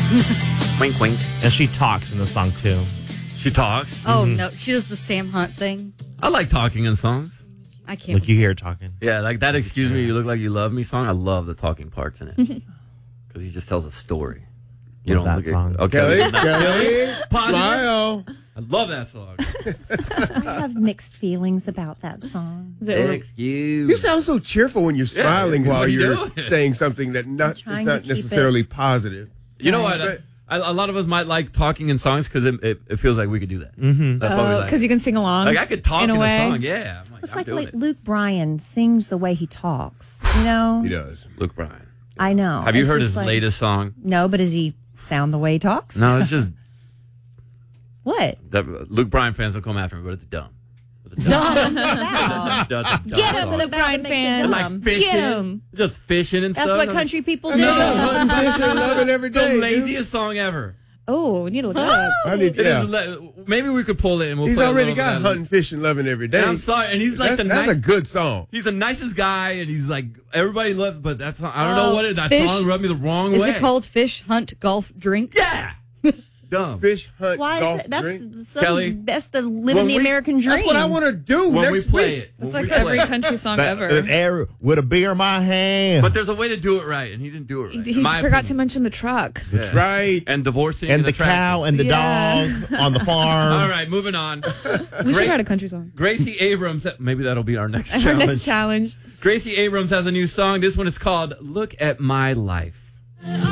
Wink, wink. And she talks in the song, too. She talks. Oh, no. She does the Sam Hunt thing. I like talking in songs. I can't. Like you hear her talking. Yeah, like that Excuse Me, You Look Like You Love Me song. I love the talking parts in it. Because he just tells a story. You Love don't that look song. at Kelly, Positive? smile. I love that song. I have mixed feelings about that song. Excuse. You sound so cheerful when you're smiling what while are you you're doing? saying something that is trying to not keep necessarily positive. You know what? A lot of us might like talking in songs because it feels like we could do that. Mm-hmm. That's why we like because you can sing along. Like I could talk in a a way. song. Yeah, I'm It's I'm like doing it. Luke Bryan sings the way he talks. You know? He does. Luke Bryan. I know. Have you It's heard just his like- latest song? No, but does he sound the way he talks? No, it's just What? that Luke Bryan fans will come after me, but it's dumb. Get him, Luke Bryan fan. Like fishing, Get him. just fishing and That's stuff. what country people do. No, hunting, fishing, loving every The day. dude. laziest song ever. Oh, we need to look it up. I need, It yeah. is maybe we could pull it and we'll He's play a already little got bit of hunting, fishing, loving every day. And I'm sorry, and he's like that's a good song. He's the nicest guy, and he's like everybody loves. But that song, I don't know what it. That Fish- song rubbed me the wrong Is way. it called Fish, Hunt, Golf, Drink? Yeah, dumb. Fish, hunt, Why golf, is that? drink. Kelly, That's the living the we- American dream. That's what I want to do When next we play week. it, when It's like we play every it. country song ever. With a beer in my hand. But there's a way to do it right, and he didn't do it right. He in my forgot to opinion. mention the truck. Yeah. Right. And divorcing and the attraction. cow and the Yeah. dog on the farm. All right, moving on. We should write a country song. Gracie Abrams. Maybe that'll be our next Our challenge. next challenge. Gracie Abrams has a new song. This one is called "Look at My Life."